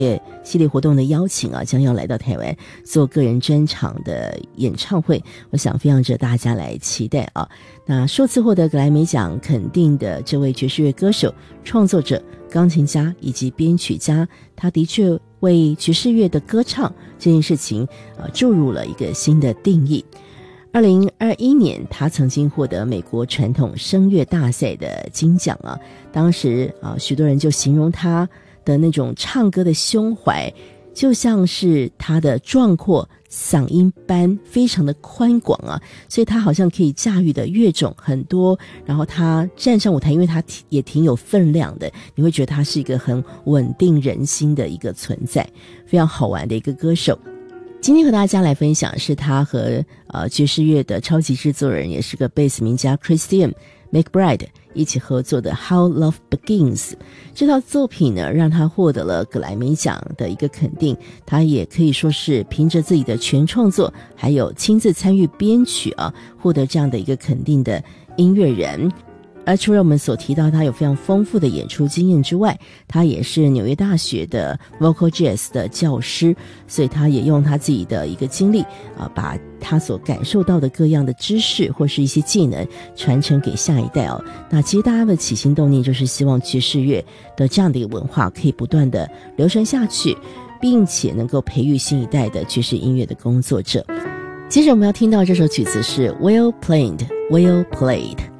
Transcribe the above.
系列活动的邀请将要来到台湾做个人专场的演唱会，我想非常值得大家来期待那数次获得格莱美奖肯定的这位爵士乐歌手、创作者、钢琴家以及编曲家，他的确为爵士乐的歌唱这件事情注入了一个新的定义。2021年他曾经获得美国传统声乐大赛的金奖当时许多人就形容他的那种唱歌的胸怀就像是他的壮阔嗓音般非常的宽广所以他好像可以驾驭的乐种很多，然后他站上舞台，因为他也挺有分量的，你会觉得他是一个很稳定人心的一个存在，非常好玩的一个歌手。今天和大家来分享是他和爵士乐的超级制作人，也是个贝斯名家 Christian McBride 一起合作的 How Love Begins 这套作品呢，让他获得了格莱美奖的一个肯定。他也可以说是凭着自己的全创作还有亲自参与编曲获得这样的一个肯定的音乐人。而除了我们所提到他有非常丰富的演出经验之外，他也是纽约大学的 Vocal Jazz 的教师，所以他也用他自己的一个经历把他所感受到的各样的知识或是一些技能传承给下一代那其实大家的起心动念就是希望爵士乐的这样的一个文化可以不断的流传下去，并且能够培育新一代的爵士音乐的工作者。接着我们要听到这首曲子是 Well Played, Well Played。